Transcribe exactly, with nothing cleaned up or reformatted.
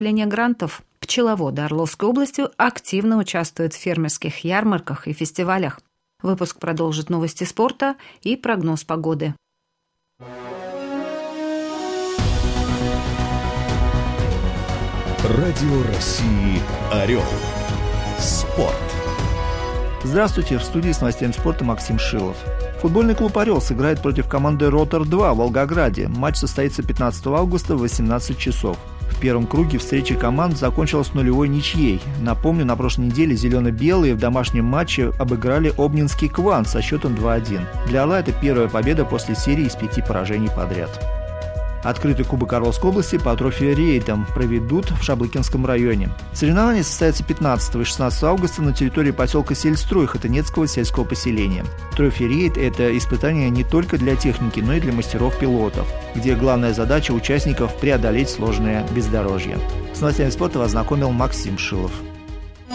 Линия грантов пчеловоды Орловской области активно участвуют в фермерских ярмарках и фестивалях. Выпуск продолжит новости спорта и прогноз погоды. Радио России «Орел». Спорт. Здравствуйте, в студии с новостями спорта Максим Шилов. Футбольный клуб «Орел» сыграет против команды «Ротор-два» в Волгограде. Матч состоится пятнадцатого августа в восемнадцать часов. В первом круге встреча команд закончилась нулевой ничьей. Напомню, на прошлой неделе зелено-белые в домашнем матче обыграли Обнинский «Квант» со счетом два один. Для «Орла» это первая победа после серии из пяти поражений подряд. Открытый кубок Орловской области по трофи-рейдам проведут в Шаблыкинском районе. Соревнования состоятся пятнадцатого и шестнадцатого августа на территории поселка Сельстрой Хотынецкого сельского поселения. Трофи-рейд – это испытание не только для техники, но и для мастеров-пилотов, где главная задача участников – преодолеть сложное бездорожье. С новостями спорта вас знакомил Максим Шилов.